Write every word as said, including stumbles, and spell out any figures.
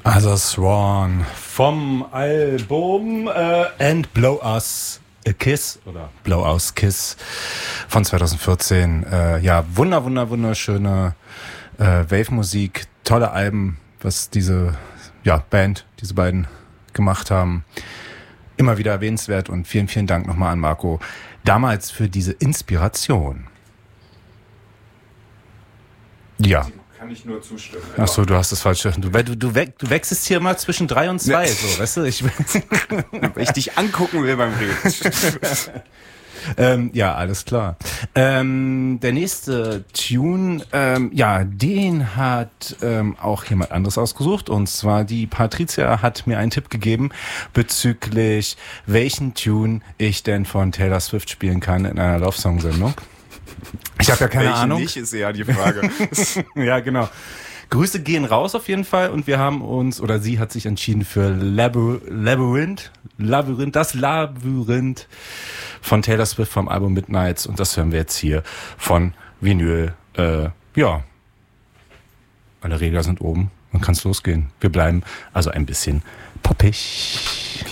Also Swan vom Album äh, And Blow Us a Kiss oder Blow Us Kiss von zwanzig vierzehn. Äh, ja, wunder, wunder, wunderschöne äh, Wave-Musik, tolle Alben, was diese ja, Band, diese beiden gemacht haben. Immer wieder erwähnenswert und vielen, vielen Dank nochmal an Marco damals für diese Inspiration. Ja. Kann ich nur zustimmen. Ach so, du hast das falsche. Du, du, du, we, du wechselst hier mal zwischen drei und zwei, so, weißt du? Ich, wenn ich dich angucken will beim Reden. ähm, ja, alles klar. Ähm, der nächste Tune, ähm, ja, den hat ähm, auch jemand anderes ausgesucht. Und zwar die Patricia hat mir einen Tipp gegeben bezüglich welchen Tune ich denn von Taylor Swift spielen kann in einer Love-Song-Sendung. Ich habe ja keine Welche Ahnung. nicht, ist ja die Frage. Ja, genau. Grüße gehen raus auf jeden Fall und wir haben uns, oder sie hat sich entschieden für Labyrinth, Labyrinth, Labyrinth, das Labyrinth von Taylor Swift vom Album Midnights und das hören wir jetzt hier von Vinyl. Äh, ja, alle Regler sind oben, dann kann's losgehen. Wir bleiben also ein bisschen poppig.